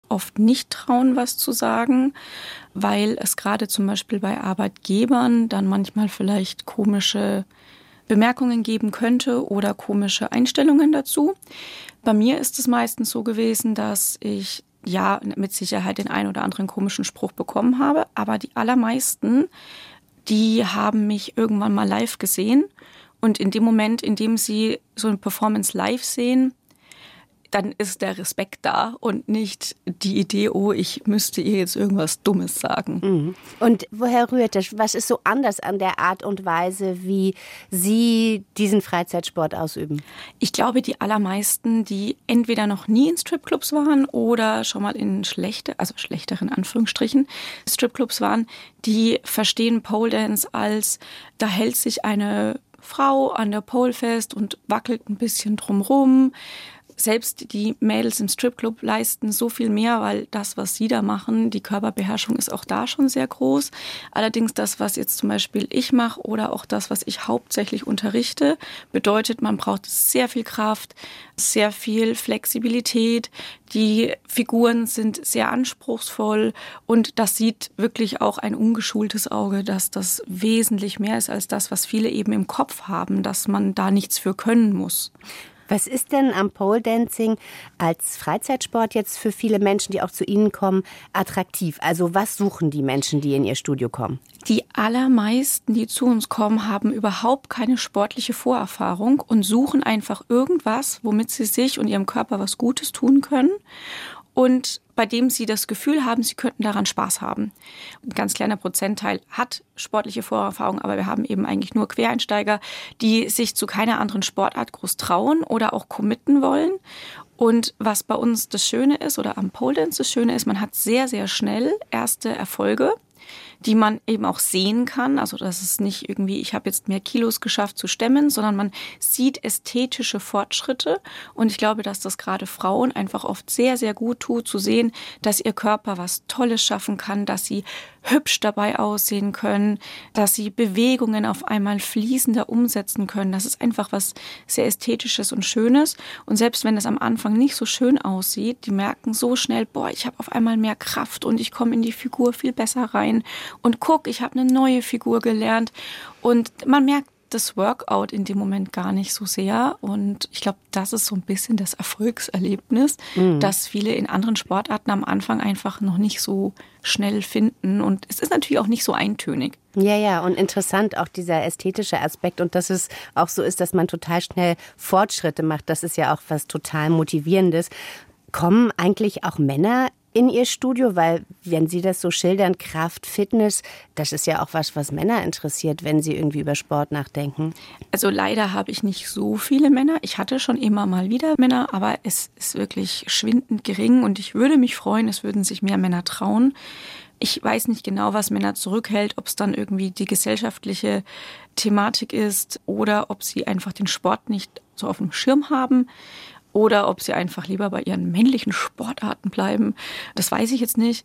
oft nicht trauen, was zu sagen, weil es gerade zum Beispiel bei Arbeitgebern dann manchmal vielleicht komische Bemerkungen geben könnte oder komische Einstellungen dazu. Bei mir ist es meistens so gewesen, dass ich ja mit Sicherheit den einen oder anderen komischen Spruch bekommen habe, aber die allermeisten, die haben mich irgendwann mal live gesehen und in dem Moment, in dem sie so eine Performance live sehen, dann ist der Respekt da und nicht die Idee, oh, ich müsste ihr jetzt irgendwas Dummes sagen. Mhm. Und woher rührt das? Was ist so anders an der Art und Weise, wie Sie diesen Freizeitsport ausüben? Ich glaube, die allermeisten, die entweder noch nie in Stripclubs waren oder schon mal in schlechteren Anführungsstrichen, Stripclubs waren, die verstehen Pole Dance als, da hält sich eine Frau an der Pole fest und wackelt ein bisschen drumrum. Selbst die Mädels im Stripclub leisten so viel mehr, weil das, was sie da machen, die Körperbeherrschung ist auch da schon sehr groß. Allerdings das, was jetzt zum Beispiel ich mache oder auch das, was ich hauptsächlich unterrichte, bedeutet, man braucht sehr viel Kraft, sehr viel Flexibilität. Die Figuren sind sehr anspruchsvoll und das sieht wirklich auch ein ungeschultes Auge, dass das wesentlich mehr ist als das, was viele eben im Kopf haben, dass man da nichts für können muss. Was ist denn am Pole Dancing als Freizeitsport jetzt für viele Menschen, die auch zu Ihnen kommen, attraktiv? Also was suchen die Menschen, die in Ihr Studio kommen? Die allermeisten, die zu uns kommen, haben überhaupt keine sportliche Vorerfahrung und suchen einfach irgendwas, womit sie sich und ihrem Körper was Gutes tun können. Und bei dem sie das Gefühl haben, sie könnten daran Spaß haben. Ein ganz kleiner Prozentteil hat sportliche Vorerfahrung, aber wir haben eben eigentlich nur Quereinsteiger, die sich zu keiner anderen Sportart groß trauen oder auch committen wollen. Und was bei uns das Schöne ist oder am Pole Dance das Schöne ist, man hat sehr, sehr schnell erste Erfolge, die man eben auch sehen kann. Also das ist nicht irgendwie, ich habe jetzt mehr Kilos geschafft zu stemmen, sondern man sieht ästhetische Fortschritte. Und ich glaube, dass das gerade Frauen einfach oft sehr, sehr gut tut, zu sehen, dass ihr Körper was Tolles schaffen kann, dass sie hübsch dabei aussehen können, dass sie Bewegungen auf einmal fließender umsetzen können. Das ist einfach was sehr Ästhetisches und Schönes. Und selbst wenn es am Anfang nicht so schön aussieht, die merken so schnell, boah, ich habe auf einmal mehr Kraft und ich komme in die Figur viel besser rein. Und guck, ich habe eine neue Figur gelernt. Und man merkt das Workout in dem Moment gar nicht so sehr. Und ich glaube, das ist so ein bisschen das Erfolgserlebnis, dass viele in anderen Sportarten am Anfang einfach noch nicht so schnell finden. Und es ist natürlich auch nicht so eintönig. Ja, ja, und interessant auch dieser ästhetische Aspekt und dass es auch so ist, dass man total schnell Fortschritte macht. Das ist ja auch was total Motivierendes. Kommen eigentlich auch Männer in Ihr Studio? Weil, wenn Sie das so schildern, Kraft, Fitness, das ist ja auch was Männer interessiert, wenn sie irgendwie über Sport nachdenken. Also leider habe ich nicht so viele Männer. Ich hatte schon immer mal wieder Männer, aber es ist wirklich schwindend gering und ich würde mich freuen, es würden sich mehr Männer trauen. Ich weiß nicht genau, was Männer zurückhält, ob es dann irgendwie die gesellschaftliche Thematik ist oder ob sie einfach den Sport nicht so auf dem Schirm haben. Oder ob sie einfach lieber bei ihren männlichen Sportarten bleiben. Das weiß ich jetzt nicht.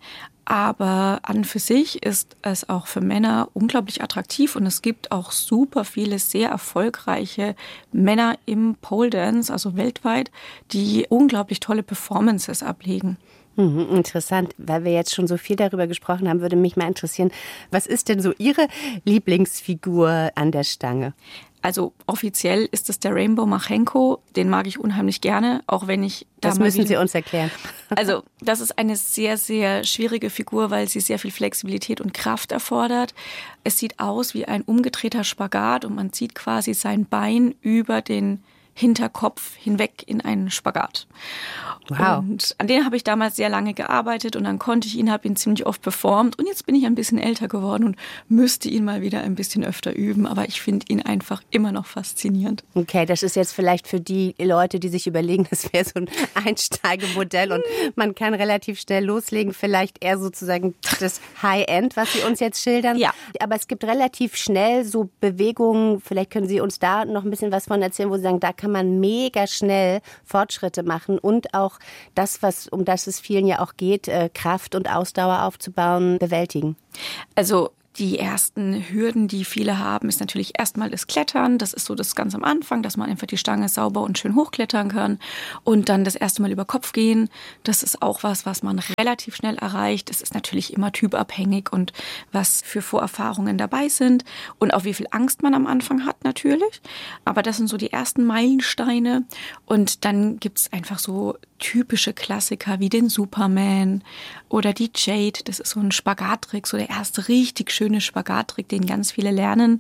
Aber an für sich ist es auch für Männer unglaublich attraktiv. Und es gibt auch super viele sehr erfolgreiche Männer im Pole Dance, also weltweit, die unglaublich tolle Performances ablegen. Interessant, weil wir jetzt schon so viel darüber gesprochen haben, würde mich mal interessieren, was ist denn so Ihre Lieblingsfigur an der Stange? Also offiziell ist es der Rainbow Machenko, den mag ich unheimlich gerne, auch wenn ich da Das müssen Sie uns erklären. Also das ist eine sehr, sehr schwierige Figur, weil sie sehr viel Flexibilität und Kraft erfordert. Es sieht aus wie ein umgedrehter Spagat und man zieht quasi sein Bein über den Hinterkopf hinweg in einen Spagat. Wow. Und an den habe ich damals sehr lange gearbeitet und dann konnte ich ihn, habe ihn ziemlich oft performt und jetzt bin ich ein bisschen älter geworden und müsste ihn mal wieder ein bisschen öfter üben, aber ich finde ihn einfach immer noch faszinierend. Okay, das ist jetzt vielleicht für die Leute, die sich überlegen, das wäre so ein Einsteigemodell und man kann relativ schnell loslegen, vielleicht eher sozusagen das High-End, was Sie uns jetzt schildern. Ja. Aber es gibt relativ schnell so Bewegungen, vielleicht können Sie uns da noch ein bisschen was von erzählen, wo Sie sagen, da kann man mega schnell Fortschritte machen und auch das, um das es vielen ja auch geht, Kraft und Ausdauer aufzubauen, bewältigen. Also Die ersten Hürden, die viele haben, ist natürlich erstmal das Klettern. Das ist so das ganz am Anfang, dass man einfach die Stange sauber und schön hochklettern kann. Und dann das erste Mal über Kopf gehen. Das ist auch was man relativ schnell erreicht. Es ist natürlich immer typabhängig und was für Vorerfahrungen dabei sind und auch wie viel Angst man am Anfang hat natürlich. Aber das sind so die ersten Meilensteine. Und dann gibt's einfach so typische Klassiker wie den Superman oder die Jade. Das ist so ein Spagattrick, so der erste richtig schöne Spagattrick, den ganz viele lernen.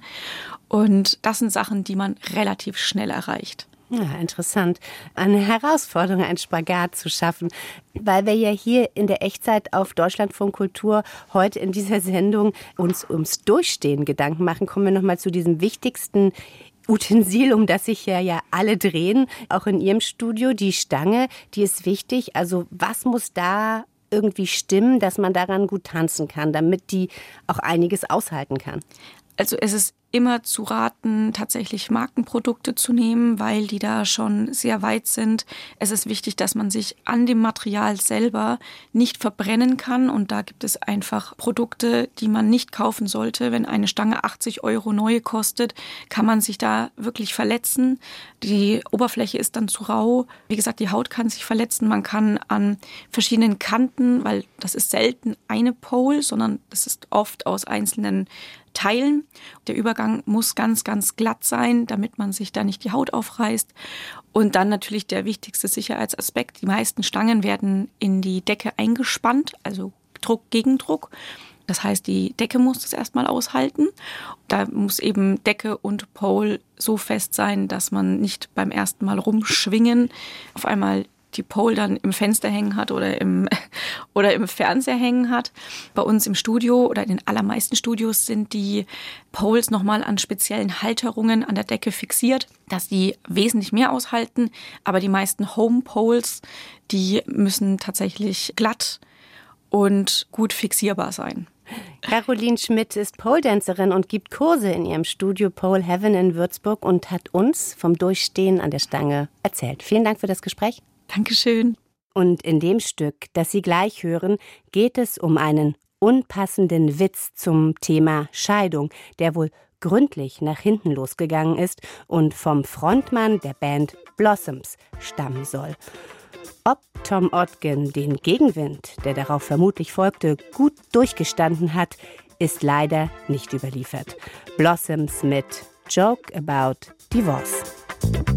Und das sind Sachen, die man relativ schnell erreicht. Ja, interessant. Eine Herausforderung, einen Spagat zu schaffen. Weil wir ja hier in der Echtzeit auf Deutschlandfunk Kultur heute in dieser Sendung uns ums Durchstehen Gedanken machen, kommen wir nochmal zu diesem wichtigsten Utensil, um das sich ja alle drehen, auch in Ihrem Studio. Die Stange, die ist wichtig. Also was muss da irgendwie stimmen, dass man daran gut tanzen kann, damit die auch einiges aushalten kann? Also es ist immer zu raten, tatsächlich Markenprodukte zu nehmen, weil die da schon sehr weit sind. Es ist wichtig, dass man sich an dem Material selber nicht verbrennen kann. Und da gibt es einfach Produkte, die man nicht kaufen sollte. Wenn eine Stange 80 € neu kostet, kann man sich da wirklich verletzen. Die Oberfläche ist dann zu rau. Wie gesagt, die Haut kann sich verletzen. Man kann an verschiedenen Kanten, weil das ist selten eine Pole, sondern das ist oft aus einzelnen Teilen. Der Übergang muss ganz, ganz glatt sein, damit man sich da nicht die Haut aufreißt. Und dann natürlich der wichtigste Sicherheitsaspekt. Die meisten Stangen werden in die Decke eingespannt, also Druck gegen Druck. Das heißt, die Decke muss das erstmal aushalten. Da muss eben Decke und Pole so fest sein, dass man nicht beim ersten Mal rumschwingen auf einmal die Pole dann im Fenster hängen hat oder im Fernseher hängen hat. Bei uns im Studio oder in den allermeisten Studios sind die Poles nochmal an speziellen Halterungen an der Decke fixiert, dass die wesentlich mehr aushalten. Aber die meisten Home Poles, die müssen tatsächlich glatt und gut fixierbar sein. Caroline Schmidt ist Pole-Dancerin und gibt Kurse in ihrem Studio Pole Heaven in Würzburg und hat uns vom Durchstehen an der Stange erzählt. Vielen Dank für das Gespräch. Dankeschön. Und in dem Stück, das Sie gleich hören, geht es um einen unpassenden Witz zum Thema Scheidung, der wohl gründlich nach hinten losgegangen ist und vom Frontmann der Band Blossoms stammen soll. Ob Tom Ogden den Gegenwind, der darauf vermutlich folgte, gut durchgestanden hat, ist leider nicht überliefert. Blossoms mit Joke About Divorce.